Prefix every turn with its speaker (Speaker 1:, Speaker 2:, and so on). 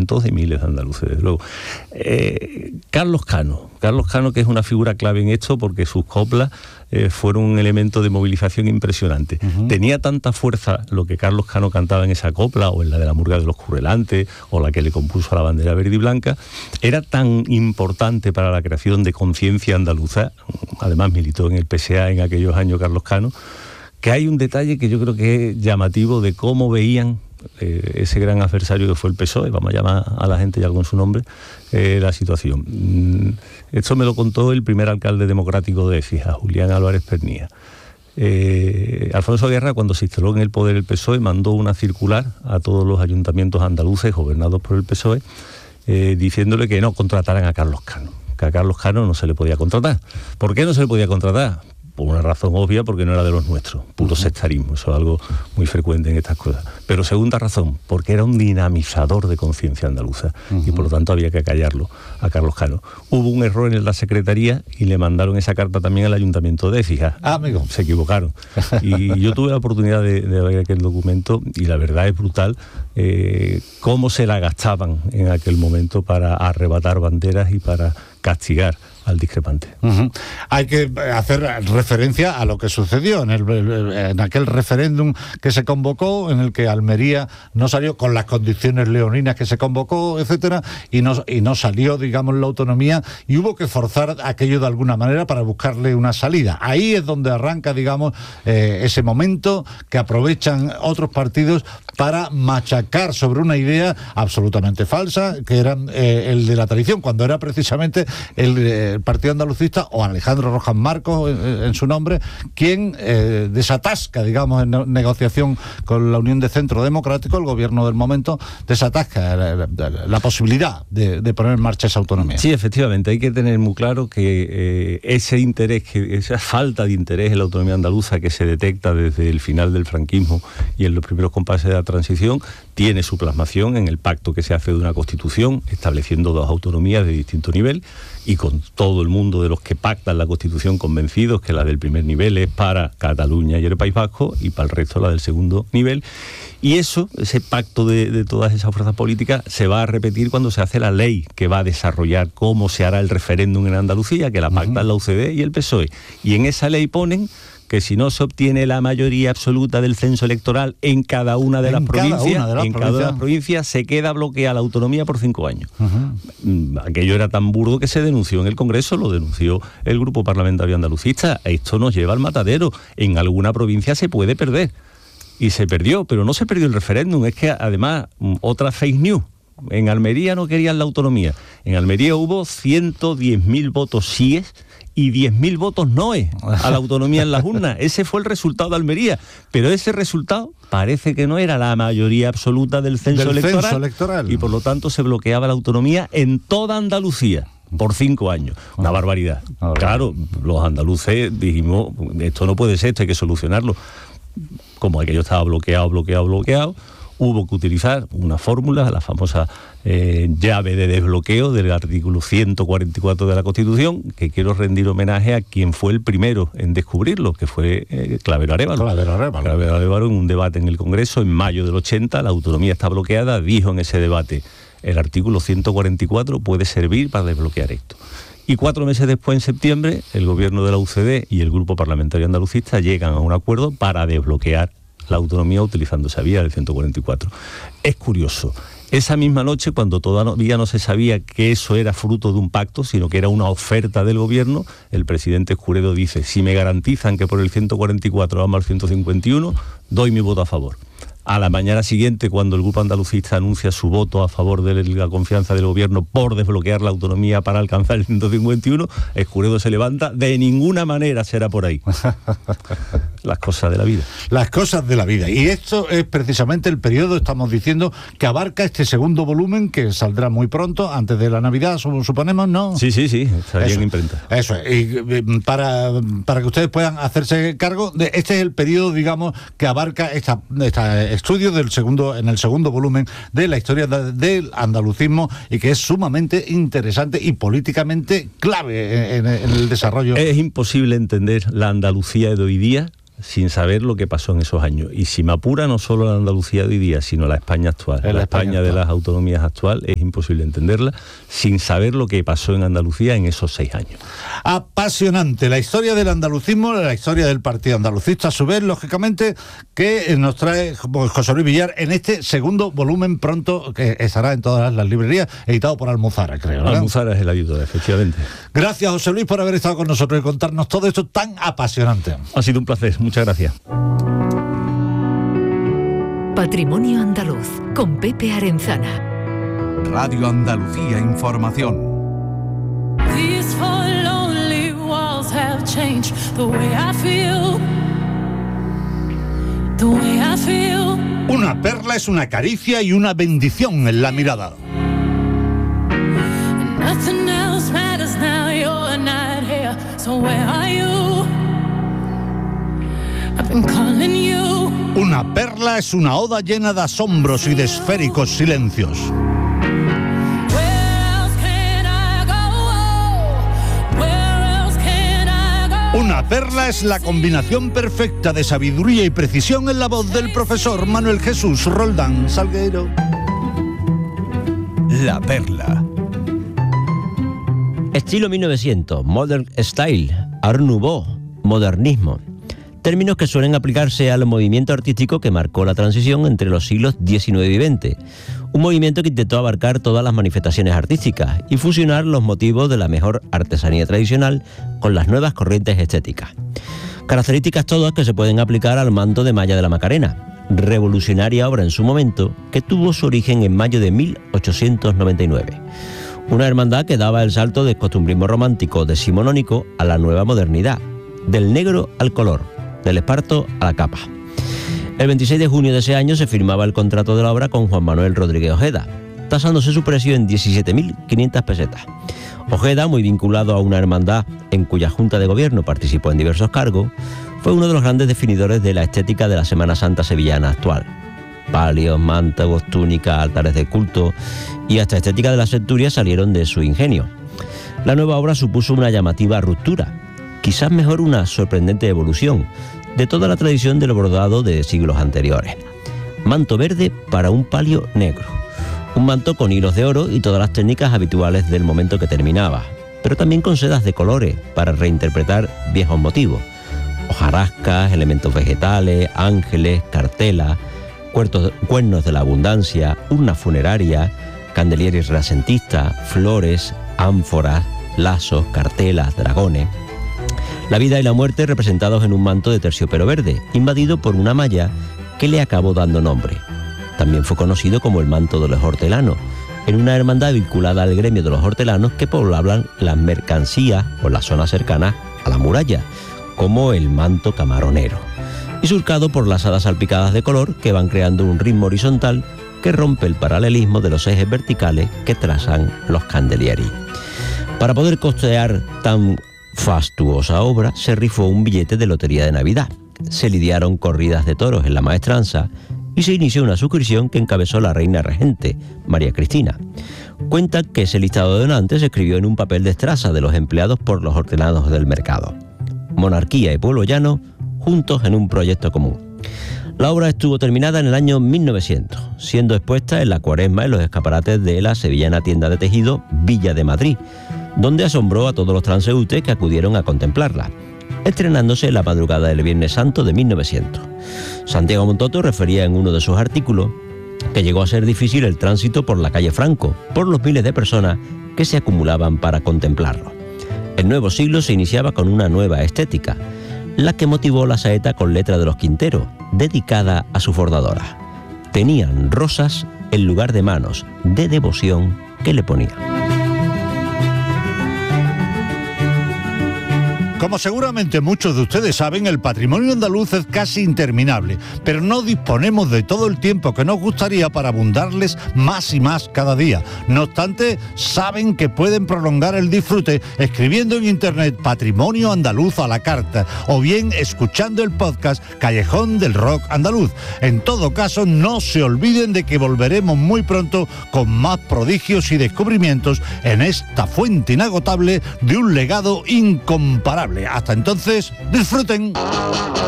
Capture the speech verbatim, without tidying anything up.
Speaker 1: cientos de miles de andaluces, desde luego. Eh, Carlos Cano, Carlos Cano, que es una figura clave en esto porque sus coplas eh, fueron un elemento de movilización impresionante. Uh-huh. Tenía tanta fuerza lo que Carlos Cano cantaba en esa copla, o en la de la Murga de los Currelantes, o la que le compuso a la bandera verde y blanca, era tan importante para la creación de conciencia andaluza, además militó en el P S A en aquellos años Carlos Cano, que hay un detalle que yo creo que es llamativo de cómo veían eh, ese gran adversario que fue el P S O E, vamos a llamar a la gente ya con su nombre, eh, la situación. Mm, esto me lo contó el primer alcalde democrático de Écija, Julián Álvarez Pernía. Eh, Alfonso Guerra, cuando se instaló en el poder el P S O E, mandó una circular a todos los ayuntamientos andaluces gobernados por el P S O E, eh, diciéndole que no contrataran a Carlos Cano, que a Carlos Cano no se le podía contratar. ¿Por qué no se le podía contratar? Por una razón obvia, porque no era de los nuestros, puro sectarismo, eso es algo muy frecuente en estas cosas. Pero segunda razón, porque era un dinamizador de conciencia andaluza, uh-huh. y por lo tanto había que callarlo a Carlos Cano. Hubo un error en la Secretaría y le mandaron esa carta también al Ayuntamiento de Écija.
Speaker 2: Ah, amigo.
Speaker 1: Se equivocaron. Y yo tuve la oportunidad de, de ver aquel documento y la verdad es brutal eh, cómo se la gastaban en aquel momento para arrebatar banderas y para castigar al discrepante.
Speaker 2: Uh-huh. Hay que hacer referencia a lo que sucedió en, el, en aquel referéndum que se convocó, en el que Almería no salió con las condiciones leoninas que se convocó, etcétera, y no, y no salió, digamos, la autonomía, y hubo que forzar aquello de alguna manera para buscarle una salida. Ahí es donde arranca, digamos, eh, ese momento que aprovechan otros partidos para machacar sobre una idea absolutamente falsa, que era eh, el de la tradición, cuando era precisamente el, eh, el Partido Andalucista, o Alejandro Rojas Marcos en, en su nombre, quien eh, desatasca, digamos, en ne- negociación con la Unión de Centro Democrático, el gobierno del momento, desatasca la, la, la posibilidad de, de poner en marcha esa autonomía.
Speaker 1: Sí, efectivamente, hay que tener muy claro que eh, ese interés, que esa falta de interés en la autonomía andaluza que se detecta desde el final del franquismo y en los primeros compases de la transición, tiene su plasmación en el pacto que se hace de una constitución estableciendo dos autonomías de distinto nivel, y con todo el mundo de los que pactan la constitución convencidos que la del primer nivel es para Cataluña y el País Vasco, y para el resto la del segundo nivel. Y eso, ese pacto de, de todas esas fuerzas políticas, se va a repetir cuando se hace la ley que va a desarrollar cómo se hará el referéndum en Andalucía, que la pactan uh-huh. la U C D y el P S O E. Y en esa ley ponen que si no se obtiene la mayoría absoluta del censo electoral en cada una de, las provincias, de, las, en cada una de las provincias, se queda bloqueada la autonomía por cinco años. Uh-huh. Aquello era tan burdo que se denunció en el Congreso, lo denunció el Grupo Parlamentario Andalucista. Esto nos lleva al matadero. En alguna provincia se puede perder. Y se perdió, pero no se perdió el referéndum. Es que además, otra fake news. En Almería no querían la autonomía. En Almería hubo ciento diez mil votos síes y diez mil votos noes a la autonomía en las urnas. Ese fue el resultado de Almería. Pero ese resultado parece que no era la mayoría absoluta del censo, del electoral,
Speaker 2: censo electoral. Y
Speaker 1: por lo tanto se bloqueaba la autonomía en toda Andalucía por cinco años. Una barbaridad. Claro, los andaluces dijimos, esto no puede ser, esto hay que solucionarlo. Como aquello estaba bloqueado, bloqueado, bloqueado, hubo que utilizar una fórmula, la famosa eh, llave de desbloqueo del artículo ciento cuarenta y cuatro de la Constitución, que quiero rendir homenaje a quien fue el primero en descubrirlo, que fue eh, Clavero Arévalo.
Speaker 2: Clavero Arévalo.
Speaker 1: Clavero Arévalo, en un debate en el Congreso en mayo del ochenta, la autonomía está bloqueada, dijo en ese debate, el artículo ciento cuarenta y cuatro puede servir para desbloquear esto. Y cuatro meses después, en septiembre, el gobierno de la U C D y el Grupo Parlamentario Andalucista llegan a un acuerdo para desbloquear la autonomía utilizando esa vía del ciento cuarenta y cuatro. Es curioso, esa misma noche, cuando todavía no se sabía que eso era fruto de un pacto, sino que era una oferta del gobierno, el presidente Escuredo dice, si me garantizan que por el ciento cuarenta y cuatro vamos al ciento cincuenta y uno, doy mi voto a favor. A la mañana siguiente, cuando el Grupo Andalucista anuncia su voto a favor de la confianza del gobierno por desbloquear la autonomía para alcanzar el ciento cincuenta y uno, Escuredo se levanta, de ninguna manera será por ahí. Las cosas de la vida.
Speaker 2: Las cosas de la vida. Y esto es precisamente el periodo, estamos diciendo, que abarca este segundo volumen, que saldrá muy pronto, antes de la Navidad, suponemos, ¿no?
Speaker 1: Sí, sí, sí, estaría en imprenta.
Speaker 2: Eso es. Y para, para que ustedes puedan hacerse cargo, de este es el periodo, digamos, que abarca esta, esta estudio del segundo, en el segundo volumen de la historia de, del andalucismo, y que es sumamente interesante y políticamente clave en, en el desarrollo.
Speaker 1: Es imposible entender la Andalucía de hoy día sin saber lo que pasó en esos años. Y si me apura, no solo la Andalucía de hoy día, sino la España actual. La, la España, España de las autonomías actual es imposible entenderla sin saber lo que pasó en Andalucía en esos seis años.
Speaker 2: Apasionante la historia del andalucismo, la historia del Partido Andalucista, a su vez, lógicamente, que nos trae José Luis Villar en este segundo volumen pronto, que estará en todas las librerías, editado por Almuzara, creo, ¿verdad?
Speaker 1: Almuzara es el editor, efectivamente.
Speaker 2: Gracias, José Luis, por haber estado con nosotros y contarnos todo esto tan apasionante.
Speaker 1: Ha sido un placer, muchas gracias.
Speaker 3: Patrimonio Andaluz, con Pepe Arenzana.
Speaker 4: Radio Andalucía Información.
Speaker 5: These four lonely walls have changed the way I feel. The way I feel.
Speaker 2: Una perla es una caricia y una bendición en la mirada.
Speaker 5: And nothing else matters now, you're not here. So where are you? I've been calling you.
Speaker 2: Una perla es una oda llena de asombros y de esféricos silencios. Una perla es la combinación perfecta de sabiduría y precisión en la voz del profesor Manuel Jesús Roldán Salguero.
Speaker 4: La perla.
Speaker 6: Estilo mil novecientos, Modern Style, Art Nouveau, modernismo. Términos que suelen aplicarse al movimiento artístico que marcó la transición entre los siglos diecinueve y veinte. Un movimiento que intentó abarcar todas las manifestaciones artísticas y fusionar los motivos de la mejor artesanía tradicional con las nuevas corrientes estéticas. Características todas que se pueden aplicar al manto de malla de la Macarena, revolucionaria obra en su momento que tuvo su origen en mayo de mil ochocientos noventa y nueve. Una hermandad que daba el salto del costumbrismo romántico decimonónico a la nueva modernidad, del negro al color, del esparto a la capa. El veintiséis de junio de ese año se firmaba el contrato de la obra con Juan Manuel Rodríguez Ojeda, tasándose su precio en diecisiete mil quinientas pesetas. Ojeda, muy vinculado a una hermandad en cuya junta de gobierno participó en diversos cargos, fue uno de los grandes definidores de la estética de la Semana Santa sevillana actual. Palios, mantagos, túnicas, altares de culto y hasta estética de las centurias salieron de su ingenio. La nueva obra supuso una llamativa ruptura, quizás mejor una sorprendente evolución de toda la tradición del bordado de siglos anteriores. Manto verde para un palio negro. Un manto con hilos de oro y todas las técnicas habituales del momento que terminaba, pero también con sedas de colores para reinterpretar viejos motivos. Hojarascas, elementos vegetales, ángeles, cartelas, cuertos, cuernos de la abundancia, urnas funerarias, candelieros renacentistas, flores, ánforas, lazos, cartelas, dragones. La vida y la muerte representados en un manto de terciopelo verde, invadido por una malla que le acabó dando nombre. También fue conocido como el manto de los hortelanos, en una hermandad vinculada al gremio de los hortelanos que poblaban las mercancías o las zonas cercanas a la muralla, como el manto camaronero, y surcado por las hadas salpicadas de color que van creando un ritmo horizontal que rompe el paralelismo de los ejes verticales que trazan los candelieri. Para poder costear tan fastuosa obra, se rifó un billete de lotería de Navidad, se lidiaron corridas de toros en la maestranza y se inició una suscripción que encabezó la reina regente, María Cristina. Cuenta que ese listado de donantes se escribió en un papel de estraza de los empleados por los hortelanos del mercado. Monarquía y pueblo llano, juntos en un proyecto común. La obra estuvo terminada en el año mil novecientos, siendo expuesta en la Cuaresma en los escaparates de la sevillana tienda de tejido Villa de Madrid, donde asombró a todos los transeúntes que acudieron a contemplarla, estrenándose en la madrugada del Viernes Santo de mil novecientos. Santiago Montoto refería en uno de sus artículos que llegó a ser difícil el tránsito por la calle Franco, por los miles de personas que se acumulaban para contemplarlo. El nuevo siglo se iniciaba con una nueva estética, la que motivó la saeta con letra de los Quinteros, dedicada a su bordadora. Tenían rosas en lugar de manos, de devoción que le ponían.
Speaker 2: Como seguramente muchos de ustedes saben, el patrimonio andaluz es casi interminable, pero no disponemos de todo el tiempo que nos gustaría para abundarles más y más cada día. No obstante, saben que pueden prolongar el disfrute escribiendo en internet Patrimonio Andaluz a la carta o bien escuchando el podcast Callejón del Rock Andaluz. En todo caso, no se olviden de que volveremos muy pronto con más prodigios y descubrimientos en esta fuente inagotable de un legado incomparable. Hasta entonces, disfruten.